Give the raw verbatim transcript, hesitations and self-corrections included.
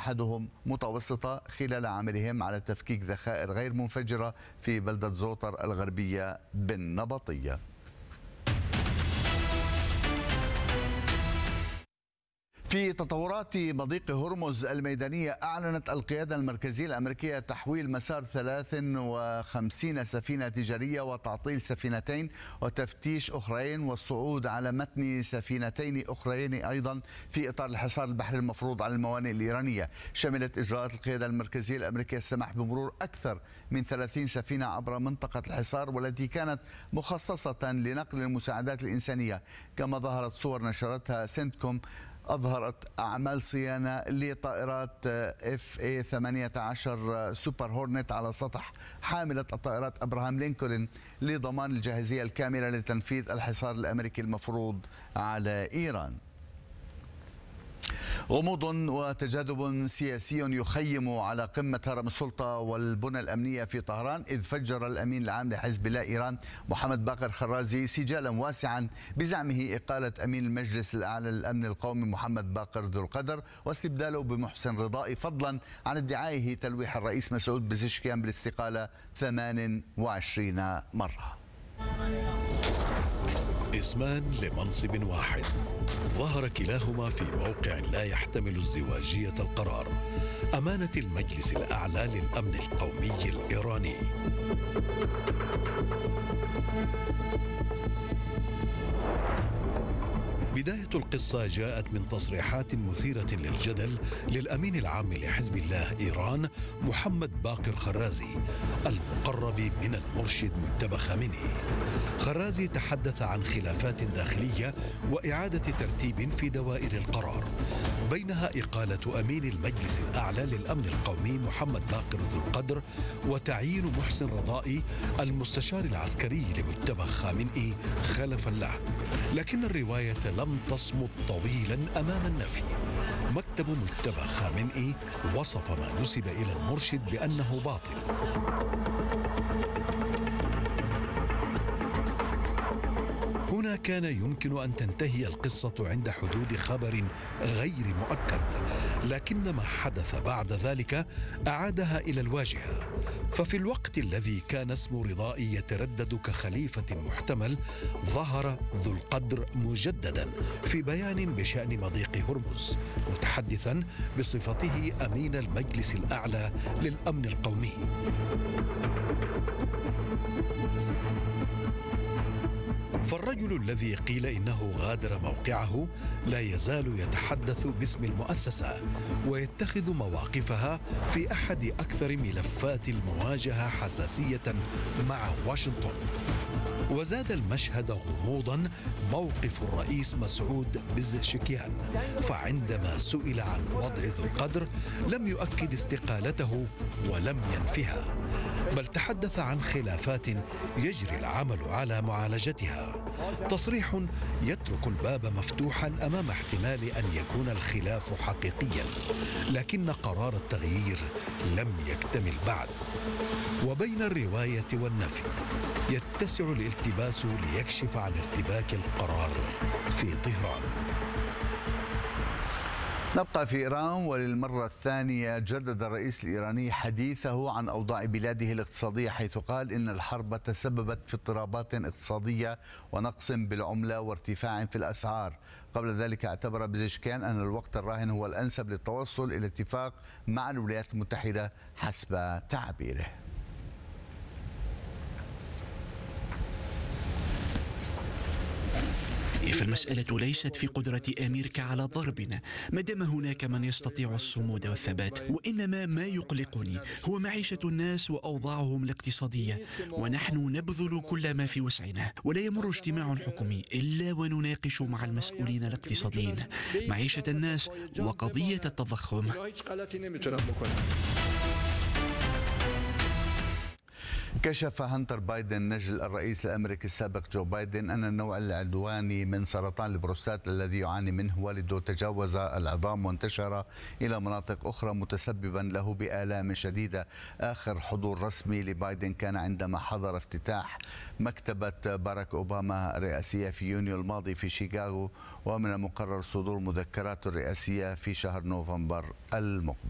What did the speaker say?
وأحدهم متوسطة خلال عملهم على تفكيك ذخائر غير منفجرة في بلدة زوطر الغربية بالنبطية. في تطورات مضيق هرمز الميدانية، أعلنت القيادة المركزية الأمريكية تحويل مسار ثلاث وخمسين سفينة تجارية وتعطيل سفينتين وتفتيش أخرين والصعود على متن سفينتين أخرين أيضا في إطار الحصار البحري المفروض على الموانئ الإيرانية. شملت إجراءات القيادة المركزية الأمريكية السماح بمرور أكثر من ثلاثين سفينة عبر منطقة الحصار والتي كانت مخصصة لنقل المساعدات الإنسانية. كما ظهرت صور نشرتها سنتكوم أظهرت أعمال صيانة لطائرات اف اي ثمانية عشر سوبر هورنت على سطح حاملة الطائرات أبراهام لينكولن لضمان الجاهزية الكاملة لتنفيذ الحصار الأمريكي المفروض على إيران. غموض وتجاذب سياسي يخيم على قمة هرم السلطة والبنى الأمنية في طهران، إذ فجر الأمين العام لحزب الله إيران محمد باقر خرازي سجالا واسعا بزعمه إقالة أمين المجلس الأعلى للأمن القومي محمد باقر ذو القدر واستبداله بمحسن رضائي، فضلا عن ادعائه تلويح الرئيس مسعود بزشكيان بالاستقالة ثمان وعشرين مرة. اسمان لمنصب واحد ظهر كلاهما في موقع لا يحتمل ازدواجية القرار، أمانة المجلس الأعلى للأمن القومي الإيراني. بداية القصة جاءت من تصريحات مثيرة للجدل للأمين العام لحزب الله إيران محمد باقر خرازي المقرب من المرشد مجتبى خامنئي. خرازي تحدث عن خلافات داخلية وإعادة ترتيب في دوائر القرار، بينها إقالة أمين المجلس الأعلى للأمن القومي محمد باقر ذو القدر وتعيين محسن رضائي المستشار العسكري لمجتبى خامنئي خلفا له. لكن الرواية لم تصمت طويلا أمام النفي. مكتب مجتبى خامنئي وصف ما نسب إلى المرشد بأنه باطل. هنا كان يمكن أن تنتهي القصة عند حدود خبر غير مؤكد، لكن ما حدث بعد ذلك أعادها إلى الواجهة. ففي الوقت الذي كان اسم رضائي يتردد كخليفة محتمل، ظهر ذو القدر مجددا في بيان بشأن مضيق هرمز متحدثا بصفته أمين المجلس الأعلى للأمن القومي. فالرجل الذي قيل إنه غادر موقعه لا يزال يتحدث باسم المؤسسة ويتخذ مواقفها في أحد أكثر ملفات المواجهة حساسية مع واشنطن. وزاد المشهد غموضا موقف الرئيس مسعود بزشكيان، فعندما سئل عن وضع ذو القدر لم يؤكد استقالته ولم ينفها، بل تحدث عن خلافات يجري العمل على معالجتها. تصريح يترك الباب مفتوحا أمام احتمال أن يكون الخلاف حقيقيا، لكن قرار التغيير لم يكتمل بعد. وبين الرواية والنفي يتسع الالتباس ليكشف عن ارتباك القرار في طهران. نبقى في إيران، وللمرة الثانية جدد الرئيس الإيراني حديثه عن أوضاع بلاده الاقتصادية، حيث قال إن الحرب تسببت في اضطرابات اقتصادية ونقص بالعملة وارتفاع في الأسعار. قبل ذلك اعتبر بزشكيان أن الوقت الراهن هو الأنسب للتوصل إلى اتفاق مع الولايات المتحدة حسب تعبيره. فالمسألة ليست في قدرة أمريكا على ضربنا ما دام هناك من يستطيع الصمود والثبات، وإنما ما يقلقني هو معيشة الناس وأوضاعهم الاقتصادية، ونحن نبذل كل ما في وسعنا، ولا يمر اجتماع حكومي إلا ونناقش مع المسؤولين الاقتصاديين معيشة الناس وقضية التضخم. كشف هانتر بايدن نجل الرئيس الأمريكي السابق جو بايدن أن النوع العدواني من سرطان البروستات الذي يعاني منه والده تجاوز العظام وانتشر إلى مناطق أخرى متسببا له بآلام شديدة. آخر حضور رسمي لبايدن كان عندما حضر افتتاح مكتبة باراك أوباما الرئاسية في يونيو الماضي في شيكاغو، ومن المقرر صدور مذكراته الرئاسية في شهر نوفمبر المقبل.